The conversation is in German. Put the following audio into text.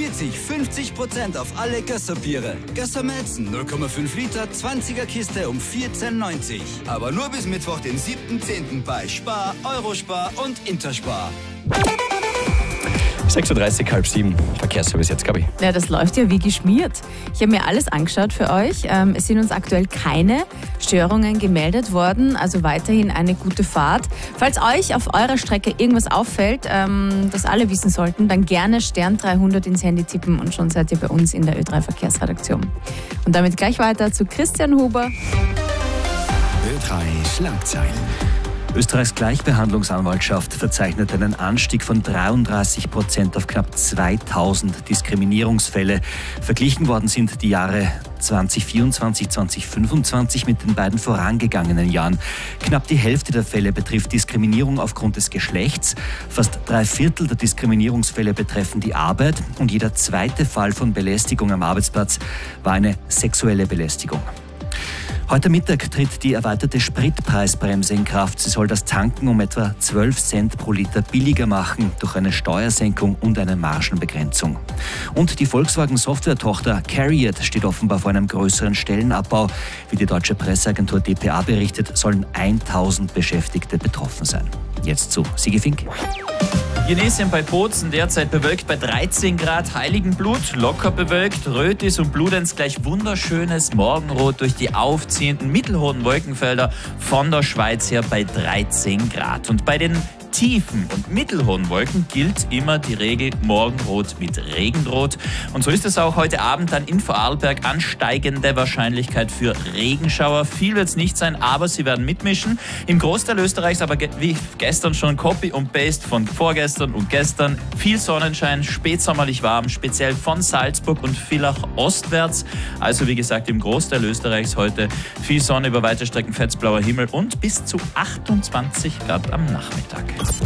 reduziert sich 50% auf alle Gösser-Biere. Gösser Malzen 0,5 Liter, 20er Kiste um 14,90. Aber nur bis Mittwoch, den 7.10. bei Spar, Eurospar und Interspar. 6.30 Uhr, halb 7. Verkehrsservice jetzt, Gabi. Ja, das läuft ja wie geschmiert. Ich habe mir alles angeschaut für euch. Es sind uns aktuell keine Störungen gemeldet worden, also weiterhin eine gute Fahrt. Falls euch auf eurer Strecke irgendwas auffällt, das alle wissen sollten, dann gerne Stern 300 ins Handy tippen und schon seid ihr bei uns in der Ö3 Verkehrsredaktion. Und damit gleich weiter zu Christian Huber. Ö3 Schlagzeilen. Österreichs Gleichbehandlungsanwaltschaft verzeichnet einen Anstieg von 33% auf knapp 2000 Diskriminierungsfälle. Verglichen worden sind die Jahre 2024, 2025 mit den beiden vorangegangenen Jahren. Knapp die Hälfte der Fälle betrifft Diskriminierung aufgrund des Geschlechts. Fast 3/4 der Diskriminierungsfälle betreffen die Arbeit und jeder zweite Fall von Belästigung am Arbeitsplatz war eine sexuelle Belästigung. Heute Mittag tritt die erweiterte Spritpreisbremse in Kraft. Sie soll das Tanken um etwa 12 Cent pro Liter billiger machen durch eine Steuersenkung und eine Margenbegrenzung. Und die Volkswagen-Software-Tochter CARIAD steht offenbar vor einem größeren Stellenabbau. Wie die deutsche Presseagentur dpa berichtet, sollen 1000 Beschäftigte betroffen sein. Jetzt zu Sigi Fink. Jenesien bei Bozen derzeit bewölkt bei 13 Grad, Heiligenblut locker bewölkt, Rötis und Bludenz gleich wunderschönes Morgenrot durch die aufziehenden mittelhohen Wolkenfelder von der Schweiz her bei 13 Grad. Und bei den tiefen und mittelhohen Wolken gilt immer die Regel Morgenrot mit Regendroht. Und so ist es auch heute Abend dann in Vorarlberg ansteigende Wahrscheinlichkeit für Regenschauer. Viel wird es nicht sein, aber sie werden mitmischen. Im Großteil Österreichs aber wie gestern schon Copy und Paste von vorgestern und gestern. Viel Sonnenschein, spätsommerlich warm, speziell von Salzburg und Villach ostwärts. Also wie gesagt im Großteil Österreichs heute viel Sonne über weite Strecken, fetzblauer Himmel und bis zu 28 Grad am Nachmittag.